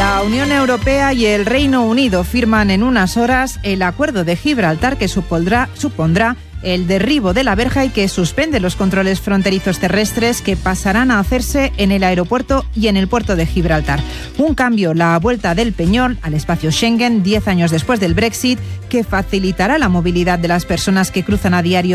La Unión Europea y el Reino Unido firman en unas horas el Acuerdo de Gibraltar, que supondrá el derribo de la verja y que suspende los controles fronterizos terrestres que pasarán a hacerse en el aeropuerto y en el puerto de Gibraltar. Un cambio, la vuelta del Peñol al espacio Schengen 10 años después del Brexit, que facilitará la movilidad de las personas que cruzan a diario